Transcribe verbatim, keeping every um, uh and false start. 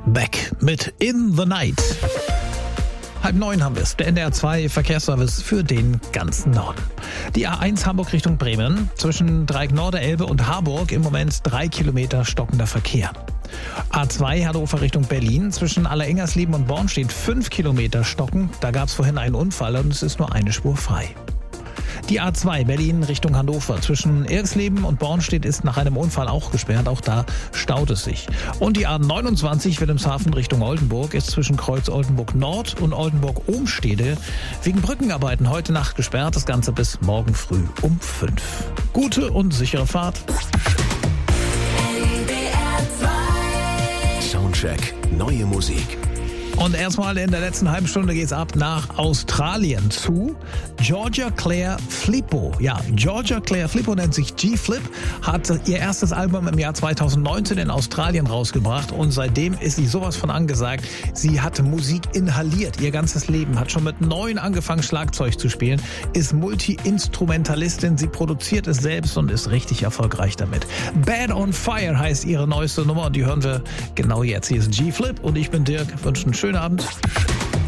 Beck mit In the Night. Halb neun haben wir es, der N D R zwei Verkehrsservice für den ganzen Norden. Die A eins Hamburg Richtung Bremen, zwischen Dreieck Nord, Elbe und Harburg im Moment drei Kilometer stockender Verkehr. A zwei Hannover Richtung Berlin, zwischen Allerengersleben und Born steht fünf Kilometer Stocken. Da gab es vorhin einen Unfall und es ist nur eine Spur frei. Die A zwei Berlin Richtung Hannover, zwischen Irksleben und Bornstedt ist nach einem Unfall auch gesperrt. Auch da staut es sich. Und die A neunundzwanzig Wilhelmshaven Richtung Oldenburg ist zwischen Kreuz Oldenburg Nord und Oldenburg-Ohmstede wegen Brückenarbeiten heute Nacht gesperrt. Das Ganze bis morgen früh um fünf. Gute und sichere Fahrt. Soundcheck, neue Musik. Und erstmal in der letzten halben Stunde geht's ab nach Australien zu Georgia Claire Flippo. Ja, Georgia Claire Flippo nennt sich G-Flip, hat ihr erstes Album im Jahr zweitausendneunzehn in Australien rausgebracht und seitdem ist sie sowas von angesagt. Sie hat Musik inhaliert, ihr ganzes Leben, hat schon mit neun angefangen Schlagzeug zu spielen, ist Multi-Instrumentalistin, sie produziert es selbst und ist richtig erfolgreich damit. Bad on Fire heißt ihre neueste Nummer und die hören wir genau jetzt. Hier ist G-Flip und ich bin Dirk, wünsche einen schönen Abend.